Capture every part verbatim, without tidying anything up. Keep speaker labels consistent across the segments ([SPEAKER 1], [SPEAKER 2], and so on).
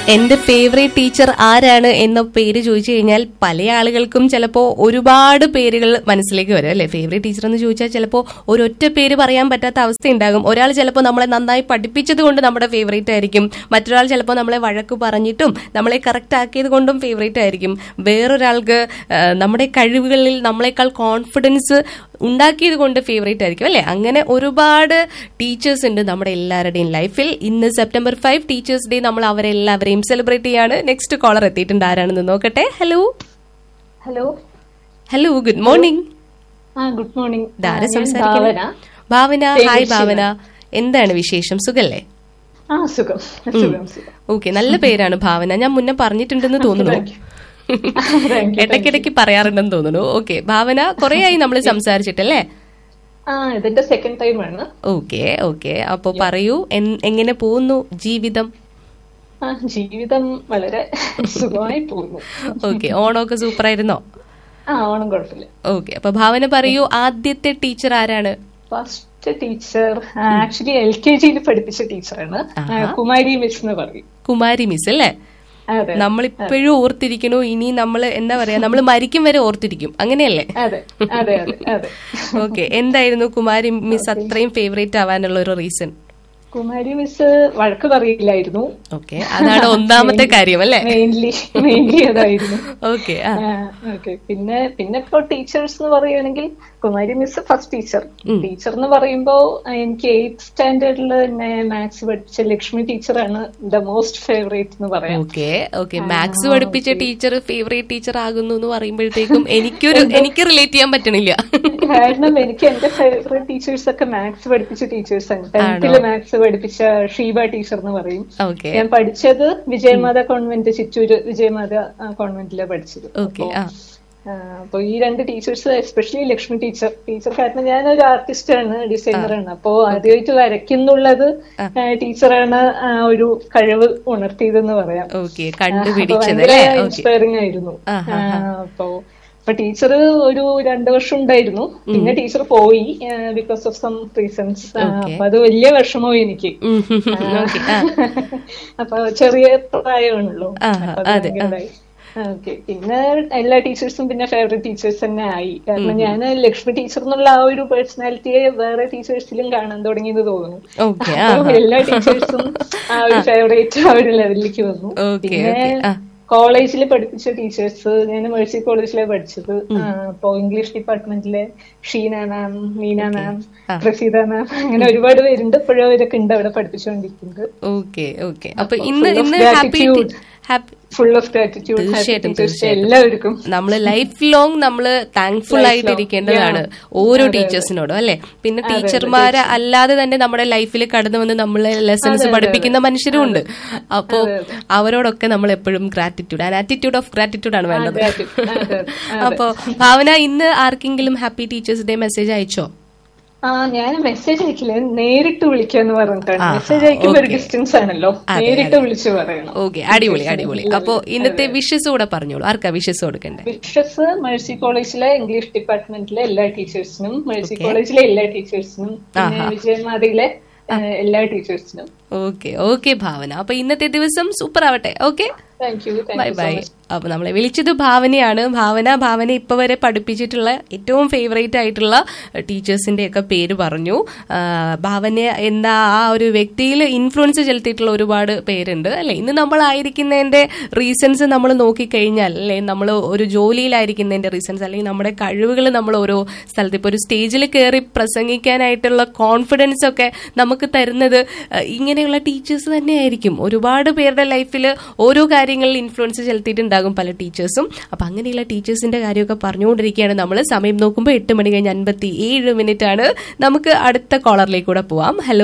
[SPEAKER 1] എന്റെ favourite teacher ആരാണ് എന്ന പേര് ചോദിച്ചു കഴിഞ്ഞാൽ പല ആളുകൾക്കും ചിലപ്പോൾ ഒരുപാട് പേരുകൾ മനസ്സിലേക്ക് വരും അല്ലെ. ഫേവറേറ്റ് ടീച്ചർ എന്ന് ചോദിച്ചാൽ ചിലപ്പോൾ ഒരൊറ്റ പേര് പറയാൻ പറ്റാത്ത അവസ്ഥ ഉണ്ടാകും. ഒരാൾ ചിലപ്പോൾ നമ്മളെ നന്നായി പഠിപ്പിച്ചത് കൊണ്ട് നമ്മുടെ ഫേവറേറ്റ് ആയിരിക്കും, മറ്റൊരാൾ ചിലപ്പോൾ നമ്മളെ വഴക്ക് പറഞ്ഞിട്ടും നമ്മളെ കറക്റ്റ് ആക്കിയത് കൊണ്ടും ഫേവറേറ്റ് ആയിരിക്കും, വേറൊരാൾക്ക് നമ്മുടെ കഴിവുകളിൽ നമ്മളെക്കാൾ കോൺഫിഡൻസ് ഉണ്ടാക്കിയത് കൊണ്ട് ഫേവറേറ്റ് ആയിരിക്കും അല്ലെ. അങ്ങനെ ഒരുപാട് ടീച്ചേഴ്സ് ഉണ്ട് നമ്മുടെ എല്ലാവരുടെയും ലൈഫിൽ. ഇന്ന് സെപ്റ്റംബർ ഫൈവ് ടീച്ചേഴ്സ് ഡേ, നമ്മൾ അവരെല്ലാവരെയും സെലിബ്രേറ്റ് ചെയ്യാണ്. നെക്സ്റ്റ് കോളർ എത്തിയിട്ടുണ്ട്, ആരാണെന്ന് നോക്കട്ടെ. Hello
[SPEAKER 2] hello
[SPEAKER 1] hello good morning.
[SPEAKER 2] Good morning.
[SPEAKER 1] സംസാരിക്കുന്നത് ഭാവന. ഹായ് ഭാവന, എന്താണ് വിശേഷം? സുഖല്ലേ? ഓക്കെ, നല്ല പേരാണ് ഭാവന. ഞാൻ മുന്നേ പറഞ്ഞിട്ടുണ്ടെന്ന് തോന്നുന്നു, ഇടയ്ക്കിടയ്ക്ക് പറയാറുണ്ടെന്ന് തോന്നുന്നു. ഓക്കെ ഭാവന, കുറെ ആയി നമ്മൾ സംസാരിച്ചിട്ടല്ലേ?
[SPEAKER 2] ഇതിന്റെ സെക്കൻഡ് ടൈം ആണ്.
[SPEAKER 1] ഓക്കെ ഓക്കെ, അപ്പൊ പറയൂ, എങ്ങനെ പോകുന്നു ജീവിതം?
[SPEAKER 2] ജീവിതം വളരെ സുഖമായി പോകുന്നു.
[SPEAKER 1] ഓക്കെ, ഓണമൊക്കെ സൂപ്പർ ആയിരുന്നോ?
[SPEAKER 2] ആ, ഓണം കുഴപ്പമില്ല.
[SPEAKER 1] ഓക്കെ, അപ്പൊ ഭാവന പറയൂ, ആദ്യത്തെ ടീച്ചർ ആരാണ്?
[SPEAKER 2] First teacher actually L K ജിയിൽ പഠിപ്പിച്ച ടീച്ചറാണ്, കുമാരി മിസ് എന്ന് പറയും.
[SPEAKER 1] കുമാരി മിസ് അല്ലേ? നമ്മളിപ്പോഴും ഓർത്തിരിക്കണു. ഇനി നമ്മൾ എന്താ പറയാ, നമ്മൾ മരിക്കും വരെ ഓർത്തിരിക്കും, അങ്ങനെയല്ലേ? ഓക്കെ, എന്തായിരുന്നു കുമാരി മിസ് അത്രയും ഫേവറേറ്റ് ആവാനുള്ള ഒരു റീസൺ?
[SPEAKER 2] കുമാരി മിസ് വഴക്ക് പറയില്ലായിരുന്നു.
[SPEAKER 1] ഓക്കെ, അതാണ് ഒന്നാമത്തെ കാര്യം അല്ലേ?
[SPEAKER 2] മെയിൻലി മെയിൻലി അതായിരുന്നു.
[SPEAKER 1] ഓക്കെ
[SPEAKER 2] ഓക്കെ, പിന്നെ പിന്നെ ഇപ്പൊ ടീച്ചേഴ്സ് എന്ന് പറയുകയാണെങ്കിൽ Kumari miss first teacher. Teacher എന്ന് പറയുമ്പോ എനിക്ക് എയ്ത്ത് സ്റ്റാൻഡേർഡിൽ തന്നെ മാത്സ് പഠിപ്പിച്ച ലക്ഷ്മി ടീച്ചറാണ് ദ മോസ്റ്റ് ഫേവറേറ്റ് എന്ന് പറയാം.
[SPEAKER 1] ഓക്കെ ഓക്കെ, മാത്സ് പഠിപ്പിച്ച ടീച്ചർ ഫേവറേറ്റ് ടീച്ചർ ആകുന്നു എന്ന് പറയുമ്പോഴത്തേക്കും എനിക്കൊരു എനിക്ക് റിലേറ്റ് ചെയ്യാൻ പറ്റണില്ല.
[SPEAKER 2] കാരണം എനിക്ക് എന്റെ ഫേവറേറ്റ് ടീച്ചേഴ്സ് ഒക്കെ മാത്സ് പഠിപ്പിച്ച ടീച്ചേഴ്സാണ്. ടെൻത്തില് മാത്സ് പഠിപ്പിച്ച ഷീബ ടീച്ചർ എന്ന് പറയും. ഞാൻ പഠിച്ചത് വിജയമാത കോൺവെന്റ്, ചിറ്റൂര് വിജയമാത കോൺവെന്റിലാണ് പഠിച്ചത്. അപ്പൊ ഈ രണ്ട് teachers, especially Lakshmi teacher teacher കാരണം ഞാനൊരു ആർട്ടിസ്റ്റാണ്, ഡിസൈനറാണ്. അപ്പോ ആദ്യമായിട്ട് വരയ്ക്കുന്നുള്ളത് ടീച്ചറാണ് ഒരു കഴിവ് ഉണർത്തിയതെന്ന് പറയാം. ഇൻസ്പയറിംഗ് ആയിരുന്നു. അപ്പോ അപ്പൊ ടീച്ചർ ഒരു രണ്ടു വർഷം ഉണ്ടായിരുന്നു, പിന്നെ ടീച്ചർ പോയി ബിക്കോസ് ഓഫ് സം റീസൺസ്. അപ്പൊ അത് വലിയ വിഷമമായി എനിക്ക്. അപ്പൊ ചെറിയ പ്രായമാണല്ലോ. ഓക്കെ, പിന്നെ എല്ലാ ടീച്ചേഴ്സും പിന്നെ ഫേവറേറ്റ് ടീച്ചേഴ്സ് തന്നെ ആയി. കാരണം ഞാൻ ലക്ഷ്മി ടീച്ചർ എന്നുള്ള ആ ഒരു പേഴ്സണാലിറ്റിയെ വേറെ ടീച്ചേഴ്സിലും കാണാൻ തുടങ്ങിയത് തോന്നുന്നു. അപ്പൊ എല്ലാ ടീച്ചേഴ്സും ആ ഒരു ഫേവറേറ്റ് ആ ഒരു ലെവലിലേക്ക് വന്നു. പിന്നെ കോളേജിൽ പഠിപ്പിച്ച ടീച്ചേഴ്സ്, ഞാൻ മേഴ്സി കോളേജിലെ പഠിച്ചത്. അപ്പോ ഇംഗ്ലീഷ് ഡിപ്പാർട്ട്മെന്റിലെ ഷീന മാം, മീന മാം, പ്രസീത മാം, അങ്ങനെ ഒരുപാട് പേരുണ്ട്. ഇപ്പോഴും അവരൊക്കെ ഉണ്ട് അവിടെ പഠിപ്പിച്ചുകൊണ്ടിരിക്കുന്നത്.
[SPEAKER 1] ഓക്കെ ഓക്കെ, അപ്പൊ ഇന്ന് ഇന്ന് ഹാപ്പി
[SPEAKER 2] ഫുൾ ഓഫ് ഗ്രാറ്റിറ്റ്യൂഡ്.
[SPEAKER 1] തീർച്ചയായിട്ടും
[SPEAKER 2] എല്ലാവർക്കും
[SPEAKER 1] നമ്മള് ലൈഫ് ലോങ് നമ്മള് താങ്ക്ഫുൾ ആയിട്ടിരിക്കേണ്ടതാണ് ഓരോ ടീച്ചേഴ്സിനോടും അല്ലെ. പിന്നെ ടീച്ചർമാരെ അല്ലാതെ തന്നെ നമ്മുടെ ലൈഫിൽ കടന്നു വന്ന് നമ്മളെ ലെസൺസ് പഠിപ്പിക്കുന്ന മനുഷ്യരും ഉണ്ട്. അപ്പോ അവരോടൊക്കെ നമ്മൾ എപ്പോഴും gratitude and attitude of gratitude ആണ് വേണ്ടത്. അപ്പോ ഭാവന, ഇന്ന് ആർക്കെങ്കിലും ഹാപ്പി ടീച്ചേഴ്സ് ഡേ മെസ്സേജ് അയച്ചോ?
[SPEAKER 2] ആ, ഞാൻ മെസ്സേജ് അയക്കില്ല, നേരിട്ട് വിളിക്കാന്ന് പറഞ്ഞിട്ടാണ്. മെസ്സേജ് അയക്കുമ്പോ ഒരു ഡിസ്റ്റൻസ് ആണല്ലോ, നേരിട്ട് വിളിച്ചു പറയണം.
[SPEAKER 1] ഓക്കെ, അടിപൊളി അടിപൊളി. അപ്പൊ ഇന്നത്തെ വിഷസ് കൂടെ പറഞ്ഞോളൂ, ആർക്കാ വിഷസ് കൊടുക്കണ്ടേ?
[SPEAKER 2] വിഷസ് മേഴ്സി കോളേജിലെ ഇംഗ്ലീഷ് ഡിപ്പാർട്ട്മെന്റിലെ എല്ലാ ടീച്ചേഴ്സിനും, മേഴ്സി കോളേജിലെ എല്ലാ ടീച്ചേഴ്സിനും, പിന്നെ വിജയമാതയിലെ എല്ലാ ടീച്ചേഴ്സിനും.
[SPEAKER 1] ഓക്കെ ഓക്കെ ഭാവന, അപ്പൊ ഇന്നത്തെ ദിവസം സൂപ്പർ ആവട്ടെ. Okay, bye bye. അപ്പൊ നമ്മളെ വിളിച്ചത് ഭാവനയാണ്. ഭാവന ഭാവന ഇപ്പൊ വരെ പഠിപ്പിച്ചിട്ടുള്ള ഏറ്റവും ഫേവറേറ്റ് ആയിട്ടുള്ള ടീച്ചേഴ്സിന്റെ ഒക്കെ പേര് പറഞ്ഞു. ഭാവന എന്ന ആ ഒരു വ്യക്തിയിൽ ഇൻഫ്ലുവൻസ് ചെലുത്തിയിട്ടുള്ള ഒരുപാട് പേരുണ്ട് അല്ലെ. ഇന്ന് നമ്മളായിരിക്കുന്നതിന്റെ റീസൺസ് നമ്മൾ നോക്കിക്കഴിഞ്ഞാൽ അല്ലെ, നമ്മൾ ഒരു ജോലിയിലായിരിക്കുന്നതിന്റെ റീസൺസ് അല്ലെങ്കിൽ നമ്മുടെ കഴിവുകൾ നമ്മൾ ഓരോ സ്ഥലത്ത് ഇപ്പൊ ഒരു സ്റ്റേജിൽ കയറി പ്രസംഗിക്കാനായിട്ടുള്ള കോൺഫിഡൻസ് ഒക്കെ നമുക്ക് തരുന്നത് ഇങ്ങനെയുള്ള ടീച്ചേഴ്സ് തന്നെയായിരിക്കും. ഒരുപാട് പേരുടെ ലൈഫിൽ ഓരോ കാര്യങ്ങളിൽ ഇൻഫ്ലുവൻസ് ചെലുത്തിയിട്ടുണ്ടാകും പല ടീച്ചേഴ്സും. അപ്പൊ അങ്ങനെയുള്ള ടീച്ചേഴ്സിന്റെ കാര്യമൊക്കെ പറഞ്ഞുകൊണ്ടിരിക്കുകയാണ് നമ്മൾ. സമയം നോക്കുമ്പോൾ എട്ട് മണി കഴിഞ്ഞ് അൻപത്തി ഏഴ് മിനിറ്റ് ആണ്. നമുക്ക് അടുത്ത കോളറിലേക്ക് കൂടെ പോവാം. Hello,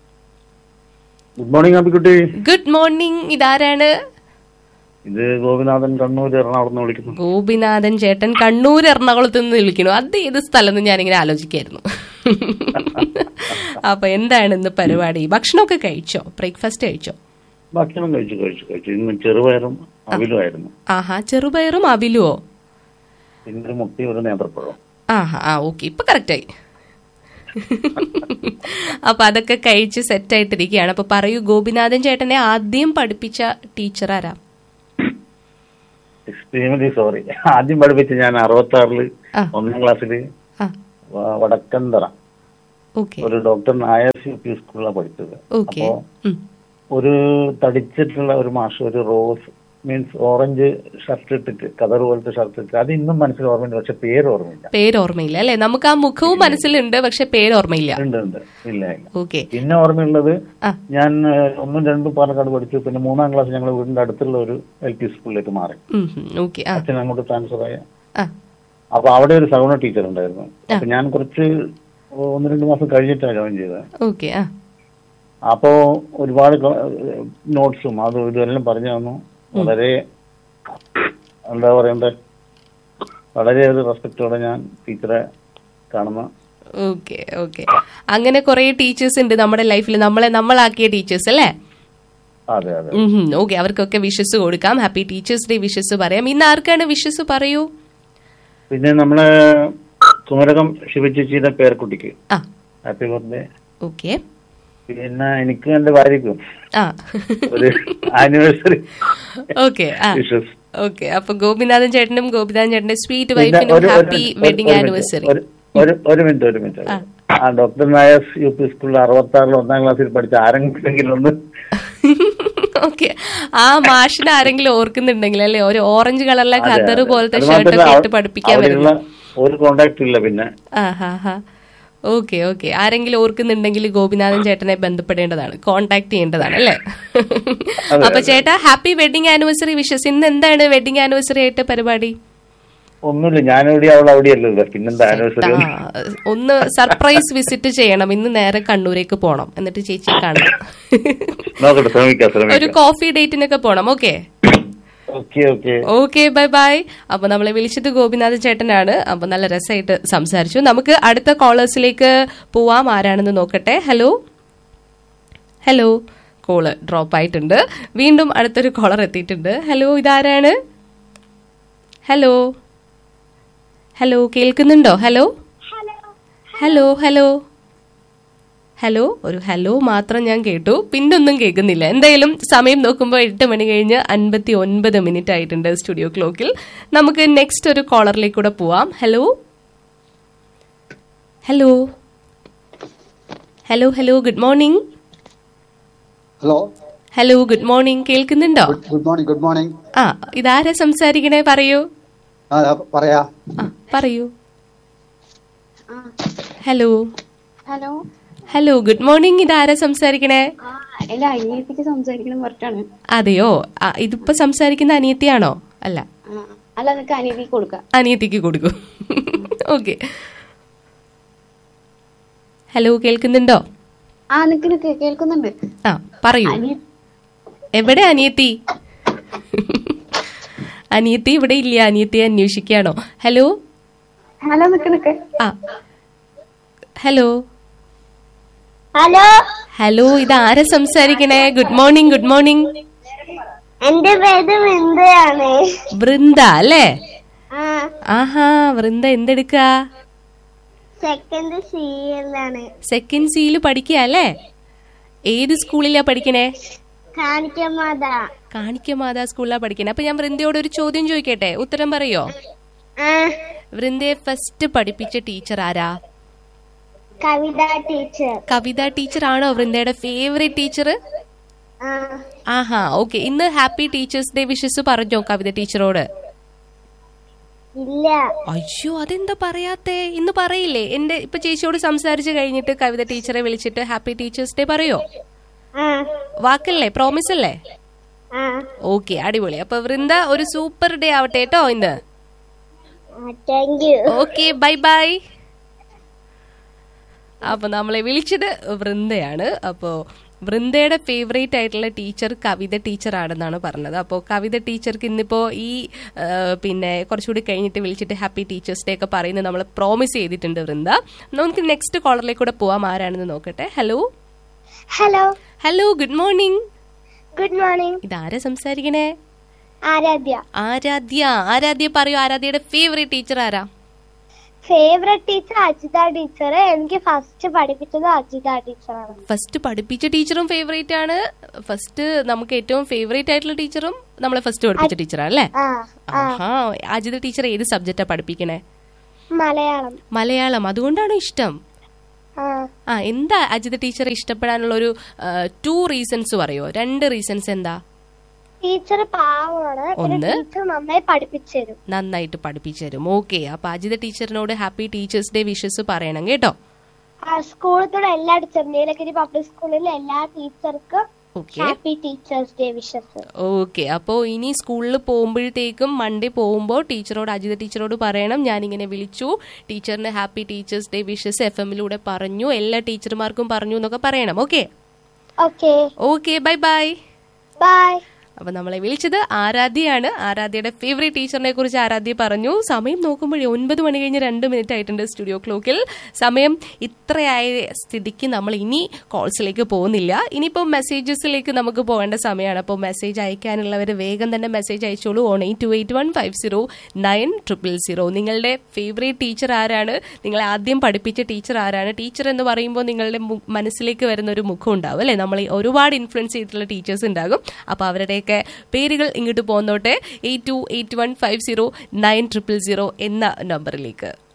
[SPEAKER 3] good morning അബിക്കുട്ടി.
[SPEAKER 1] Good morning. ഇതാരാണ്?
[SPEAKER 3] ഇത് ഗോപിനാഥൻ, കണ്ണൂർ എറണാകുളത്ത് നിന്ന് വിളിക്കുന്നു.
[SPEAKER 1] ഗോപിനാഥൻ ചേട്ടൻ കണ്ണൂർ എറണാകുളത്ത് നിന്ന് വിളിക്കുന്നു. അത് ഏത് സ്ഥലം എന്ന് ഞാനിങ്ങനെ ആലോചിക്കായിരുന്നു. അപ്പൊ എന്താണ് ഇന്ന് പരിപാടി? ഭക്ഷണമൊക്കെ കഴിച്ചോ? ബ്രേക്ക്ഫാസ്റ്റ് കഴിച്ചോ?
[SPEAKER 3] ഭക്ഷണം കഴിച്ചു കഴിച്ചു കഴിച്ചു ഇന്ന് ചെറുപയറും അവിലും ആയിരുന്നു.
[SPEAKER 1] ആഹാ, ചെറുപയറും അവിലുവോ?
[SPEAKER 3] പിന്നെ ഒരു മുട്ടയും ഒരു നേന്ത്രപ്പഴവും.
[SPEAKER 1] ആഹാ, ആ ഓക്കെ, ഇപ്പൊ കറക്റ്റായി. അപ്പൊ അതൊക്കെ കഴിച്ച് സെറ്റ് ആയിട്ടിരിക്കുകയാണ്. അപ്പൊ പറയൂ, ഗോപിനാഥൻ ചേട്ടനെ ആദ്യം പഠിപ്പിച്ച ടീച്ചർ ആരാ?
[SPEAKER 3] Extremely sorry. ആദ്യം പഠിപ്പിച്ച ഞാൻ അറുപത്തി ആറില് ഒന്നാം ക്ലാസ്സില് വടക്കന്തറ ഒരു ഡോക്ടർ നായർ യു പി സ്കൂളിലാണ് പഠിച്ചത്. അപ്പോ ഒരു തടിച്ചിട്ടുള്ള ഒരു മാഷ് ഒരു റോസ് മീൻസ് ഓറഞ്ച് ഷർട്ട് ഇട്ടിട്ട് കതർ പോലത്തെ ഷർട്ട് ഇട്ട്, അത് ഇന്നും മനസ്സിൽ ഓർമ്മയില്ല, പക്ഷെ പേര് ഓർമ്മയില്ല.
[SPEAKER 1] പേര് ഓർമ്മയില്ല അല്ലെ? നമുക്ക് ആ മുഖവും മനസ്സിലുണ്ട്, പക്ഷെ പേര് ഓർമ്മയില്ല.
[SPEAKER 3] ഉണ്ട് ഉണ്ട് ഇല്ല ഇല്ല. പിന്നെ ഓർമ്മയുള്ളത് ഞാൻ ഒന്നും രണ്ടും പാലക്കാട് പഠിച്ചു. പിന്നെ മൂന്നാം ക്ലാസ് ഞങ്ങൾ വീടിന്റെ അടുത്തുള്ള ഒരു എൽ പി സ്കൂളിലേക്ക് മാറി. അച്ഛൻ അങ്ങോട്ട് ട്രാൻസ്ഫർ ആയ. അപ്പൊ അവിടെ ഒരു സൗണ്ട് ടീച്ചർ ഉണ്ടായിരുന്നു. അപ്പൊ ഞാൻ കുറച്ച് ഒന്ന് രണ്ട് മാസം കഴിഞ്ഞിട്ടാണ് ജോയിൻ ചെയ്തത്. അപ്പോ ഒരുപാട് നോട്ട്സും അതും ഇതെല്ലാം പറഞ്ഞു തന്നു. വളരെ എന്താ പറയണ്ടേ, വളരെയേറെ റെസ്പെക്റ്റോടെ ഞാൻ ടീച്ചറെ കാണുന്ന.
[SPEAKER 1] ഓക്കെ ഓക്കെ അങ്ങനെ കുറെ ടീച്ചേഴ്സ് ഉണ്ട് നമ്മുടെ ലൈഫിൽ, നമ്മളെ നമ്മളാക്കിയ ടീച്ചേഴ്സ് അല്ലേ?
[SPEAKER 3] അതെ അതെ.
[SPEAKER 1] ഓക്കെ, അവർക്കൊക്കെ വിഷസ് കൊടുക്കാം. ഹാപ്പി ടീച്ചേഴ്സ് ഡേ വിഷസ് പറയാം. ഇന്ന് ആർക്കാണ് വിഷസ് പറയൂ?
[SPEAKER 3] പിന്നെ നമ്മളെ കുമരകം ശിവചേച്ചിയുടെ പേരക്കുട്ടിക്ക് ഹാപ്പി ബർത്ത്ഡേ.
[SPEAKER 1] ഓക്കെ.
[SPEAKER 3] പിന്നെ എനിക്കും എന്റെ ഭാര്യക്കും ഒരു ആനിവേഴ്സറി.
[SPEAKER 1] ഓക്കെ ഓക്കെ അപ്പൊ ഗോപിനാഥൻ ചേട്ടനും ഗോപിനാഥൻ ചേട്ടന്റെ സ്വീറ്റ് വൈഫിനും ഹാപ്പി വെഡിങ് ആനിവേഴ്സറി.
[SPEAKER 3] ഒരു മിനിറ്റ് ഒരു മിനിറ്റ് ആ ഡോക്ടർ നായർ യു പി സ്കൂളിൽ അറുപത്തി ആറിൽ ഒന്നാം ക്ലാസ്സിൽ പഠിച്ച ആരെങ്കിലും ഒന്ന്
[SPEAKER 1] ഓക്കെ ആ മാഷിനെ ആരെങ്കിലും ഓർക്കുന്നുണ്ടെങ്കിൽ അല്ലെ, ഒരു ഓറഞ്ച് കളറിലെ ഖദർ പോലത്തെ ഷർട്ടൊക്കെ ഇട്ട് പഠിപ്പിക്കാൻ വരുന്ന
[SPEAKER 3] ഒരു കോണ്ടാക്ട് ഇല്ല. പിന്നെ
[SPEAKER 1] ഓക്കെ ഓക്കെ ആരെങ്കിലും ഓർക്കുന്നുണ്ടെങ്കിൽ ഗോപിനാഥൻ ചേട്ടനെ ബന്ധപ്പെടേണ്ടതാണ്, കോണ്ടാക്ട് ചെയ്യേണ്ടതാണ് അല്ലേ? അപ്പൊ ചേട്ടാ ഹാപ്പി വെഡിങ് ആനിവേഴ്സറി വിഷസ്. ഇന്ന് എന്താണ് വെഡിങ് ആനിവേഴ്സറി ആയിട്ട് പരിപാടി?
[SPEAKER 3] ഒന്നുമില്ല, ഞാനിവിടെ അവൾ അവിടെയല്ലോ, പിന്നെന്താ ആനിവേഴ്സറി.
[SPEAKER 1] ഒന്ന് സർപ്രൈസ് വിസിറ്റ് ചെയ്യണം. ഇന്ന് നേരെ കണ്ണൂരേക്ക് പോണം, എന്നിട്ട് ചേച്ചിയെ കാണണം. ഒരു കോഫി ഡേറ്റിനൊക്കെ പോണം. Okay okay bye bye. അപ്പൊ നമ്മളെ വിളിച്ചത് ഗോപിനാഥൻ ചേട്ടനാണ്. അപ്പൊ നല്ല രസമായിട്ട് സംസാരിച്ചു. നമുക്ക് അടുത്ത കോളേഴ്സിലേക്ക് പോവാം. ആരാണെന്ന് നോക്കട്ടെ. ഹലോ ഹലോ കോള് ഡ്രോപ്പ് ആയിട്ടുണ്ട്. വീണ്ടും അടുത്തൊരു കോളർ എത്തിയിട്ടുണ്ട്. ഹലോ, ഇതാരാണ്? ഹലോ ഹലോ കേൾക്കുന്നുണ്ടോ? ഹലോ ഹലോ ഹലോ ഹലോ ഒരു ഹലോ മാത്രം ഞാൻ കേട്ടു, പിന്നൊന്നും കേൾക്കുന്നില്ല. എന്തായാലും സമയം നോക്കുമ്പോൾ എട്ട് മണി കഴിഞ്ഞ് അൻപത്തി ഒൻപത് മിനിറ്റ് ആയിട്ടുണ്ട് സ്റ്റുഡിയോ ക്ലോക്കിൽ. നമുക്ക് നെക്സ്റ്റ് ഒരു കോളറിലേക്ക് കൂടെ പോവാം. Hello hello hello hello good morning.
[SPEAKER 4] Hello
[SPEAKER 1] hello good morning. കേൾക്കുന്നുണ്ടോ?
[SPEAKER 4] Good morning good morning.
[SPEAKER 1] ആ ഇതാരാ സംസാരിക്കണേ? പറയൂ.
[SPEAKER 4] പറയാ
[SPEAKER 1] പറയൂ. Hello
[SPEAKER 5] hello
[SPEAKER 1] hello good morning. ഇതാരാ സംസാരിക്കണേ?
[SPEAKER 5] അനിയത്തിക്ക് സംസാരിക്കണം പറഞ്ഞാണ്.
[SPEAKER 1] അതെയോ, ഇതിപ്പോ സംസാരിക്കുന്ന അനിയത്തിയാണോ? അല്ല
[SPEAKER 5] അല്ല, അനിയത്തിക്ക് കൊടുക്കാം.
[SPEAKER 1] അനിയത്തിക്ക് കൊടുക്കൂ. ഓക്കെ. ഹലോ കേൾക്കുന്നുണ്ടോ?
[SPEAKER 5] ആ നിക്ക് നിക്ക് കേൾക്കുന്നുണ്ട്.
[SPEAKER 1] ആ പറയൂ. എവിടെ അനിയത്തി? അനിയത്തി ഇവിടെ ഇല്ല. അനിയത്തിയെ അന്വേഷിക്കാണോ? ഹലോ
[SPEAKER 5] ഹലോ നിക്ക് നിക്ക്
[SPEAKER 1] ആ ഹലോ
[SPEAKER 6] ഹലോ
[SPEAKER 1] ഹലോ ഇതാരാ സംസാരിക്കണേ? Good morning good morning.
[SPEAKER 6] എന്റെ പേര് വൃന്ദയാണ്.
[SPEAKER 1] വൃന്ദ അല്ലേ? ആഹാ വൃന്ദ എന്തെടുക്ക?
[SPEAKER 6] സെക്കൻഡ് സിയിലാണ്.
[SPEAKER 1] സെക്കൻഡ് സിയില് പഠിക്കുക അല്ലേ? ഏത് സ്കൂളിലാ പഠിക്കണേ?
[SPEAKER 6] കാണിക്കമാതാ.
[SPEAKER 1] കാണിക്കമാതാ സ്കൂളിലാ പഠിക്കണേ. അപ്പൊ ഞാൻ വൃന്ദയോട് ഒരു ചോദ്യം ചോദിക്കട്ടെ, ഉത്തരം പറയോ? വൃന്ദയെ ഫസ്റ്റ് പഠിപ്പിച്ച ടീച്ചർ ആരാ?
[SPEAKER 6] കവിത ടീച്ചർ.
[SPEAKER 1] കവിത ടീച്ചർ ആണോ വൃന്ദയുടെ ഫേവറേറ്റ് ടീച്ചർ? ആഹാ ഓക്കെ. ഇന്ന് ഹാപ്പി ടീച്ചേഴ്സ് ഡേ വിഷസ് പറഞ്ഞോ കവിത ടീച്ചറോട്?
[SPEAKER 6] ഇല്ല.
[SPEAKER 1] അയ്യോ അതെന്താ പറയാത്തെ? ഇന്ന് പറയില്ലേ? എന്റെ ഇപ്പൊ ചേച്ചിയോട് സംസാരിച്ചു കഴിഞ്ഞിട്ട് കവിത ടീച്ചറെ വിളിച്ചിട്ട് ഹാപ്പി ടീച്ചേഴ്സ് ഡേ പറയോ? വാക്കല്ലേ? പ്രോമിസ് അല്ലേ? ഓക്കെ അടിപൊളി. അപ്പൊ വൃന്ദ ഒരു സൂപ്പർ ഡേ ആവട്ടെ കേട്ടോ ഇന്ന്. Okay bye bye. അപ്പൊ നമ്മളെ വിളിച്ചത് വൃന്ദയാണ്. അപ്പോ വൃന്ദയുടെ ഫേവറേറ്റ് ആയിട്ടുള്ള ടീച്ചർ കവിത ടീച്ചർ ആണെന്നാണ് പറഞ്ഞത്. അപ്പോൾ കവിത ടീച്ചർക്ക് ഇന്നിപ്പോ ഈ പിന്നെ കുറച്ചുകൂടി കഴിഞ്ഞിട്ട് വിളിച്ചിട്ട് ഹാപ്പി ടീച്ചേഴ്സ് ഡേ ഒക്കെ പറയുന്നത് നമ്മൾ പ്രോമിസ് ചെയ്തിട്ടുണ്ട് വൃന്ദ. നമുക്ക് നെക്സ്റ്റ് കോളറിലേക്ക് കൂടെ പോവാം. ആരാണെന്ന് നോക്കട്ടെ. Hello
[SPEAKER 6] hello
[SPEAKER 1] hello good morning.
[SPEAKER 6] Good morning.
[SPEAKER 1] ഇതാരാ സംസാരിക്കണേ?
[SPEAKER 6] ആരാധ്യ.
[SPEAKER 1] ആരാധ്യ ആരാധ്യ പറയൂ, ആരാധ്യയുടെ ഫേവറേറ്റ് ടീച്ചർ ആരാ?
[SPEAKER 6] Favourite teacher Ajitha teacher. എനിക്ക് ഫസ്റ്റ് പഠിപ്പിച്ചത് അജിത ടീച്ചറാണ്.
[SPEAKER 1] ഫസ്റ്റ് പഠിപ്പിച്ച ടീച്ചറും ഫേവറേറ്റ് ആണ്. ഫസ്റ്റ് നമുക്ക് ഏറ്റവും ഫേവറേറ്റ് ആയിട്ടുള്ള ടീച്ചറും നമ്മളെ ഫസ്റ്റ് പഠിപ്പിച്ച ടീച്ചറാണ് അല്ലേ? ആഹാ. അജിത ടീച്ചർ ഏത് സബ്ജക്റ്റാ പഠിപ്പിക്കണേ?
[SPEAKER 6] മലയാളം.
[SPEAKER 1] മലയാളം. അതുകൊണ്ടാണ് ഇഷ്ടം. ആ, എന്താ അജിത ടീച്ചർ ഇഷ്ടപ്പെടാനുള്ള ഒരു ടു റീസൺസ് പറയോ? രണ്ട് റീസൺസ് എന്താ?
[SPEAKER 6] ടീച്ചർ പാവമാണ്,
[SPEAKER 1] ഒന്ന്
[SPEAKER 6] നന്നായി പഠിപ്പിച്ചു തരും.
[SPEAKER 1] നന്നായിട്ട് പഠിപ്പിച്ചു തരും. ഓക്കെ. അപ്പൊ Ajitha ടീച്ചറിനോട് happy teachers day wishes പറയണം കേട്ടോ.
[SPEAKER 6] സ്കൂളിലൂടെ എല്ലാ ടീച്ചർ നീലഗിരി പബ്ലിക് സ്കൂളിലെ എല്ലാ ടീച്ചർക്കും happy teachers day wishes.
[SPEAKER 1] Okay. അപ്പോ ഇനി സ്കൂളിൽ പോകുമ്പോഴത്തേക്കും മൺഡേ പോകുമ്പോൾ ടീച്ചറോട് അജിത ടീച്ചറോട് പറയണം ഞാനിങ്ങനെ വിളിച്ചു, ടീച്ചറിന് happy teachers day wishes F എമ്മിലൂടെ പറഞ്ഞു, എല്ലാ ടീച്ചർമാർക്കും പറഞ്ഞു എന്നൊക്കെ പറയണം. Okay
[SPEAKER 6] okay
[SPEAKER 1] okay bye bye
[SPEAKER 6] bye.
[SPEAKER 1] അപ്പൊ നമ്മളെ വിളിച്ചത് ആരാധ്യയാണ്. ആരാധ്യയുടെ ഫേവറേറ്റ് ടീച്ചറിനെ കുറിച്ച് ആരാധ്യ പറഞ്ഞു. സമയം നോക്കുമ്പോഴേ ഒൻപത് മണി കഴിഞ്ഞ് രണ്ട് മിനിറ്റ് ആയിട്ടുണ്ട് സ്റ്റുഡിയോ ക്ലോക്കിൽ. സമയം ഇത്രയായ സ്ഥിതിക്ക് നമ്മൾ ഇനി കോൾസിലേക്ക് പോകുന്നില്ല. ഇനിയിപ്പോൾ മെസ്സേജസിലേക്ക് നമുക്ക് പോകേണ്ട സമയമാണ്. അപ്പോൾ മെസ്സേജ് അയക്കാനുള്ളവർ വേഗം തന്നെ മെസ്സേജ് അയച്ചോളൂ. On eight to eight one five zero nine triple zero. നിങ്ങളുടെ ഫേവറേറ്റ് ടീച്ചർ ആരാണ്? നിങ്ങളെ ആദ്യം പഠിപ്പിച്ച ടീച്ചർ ആരാണ്? ടീച്ചർ എന്ന് പറയുമ്പോൾ നിങ്ങളുടെ മനസ്സിലേക്ക് വരുന്ന ഒരു മുഖം ഉണ്ടാവും അല്ലേ? നമ്മൾ ഒരുപാട് ഇൻഫ്ലുവൻസ് ചെയ്തിട്ടുള്ള ടീച്ചേഴ്സ് ഉണ്ടാകും. അപ്പോൾ അവരുടെ പേരുകൾ ഇങ്ങോട്ട് പോന്നോട്ടെ. Eight to eight one five zero nine triple zero എന്ന നമ്പറിലേക്ക്.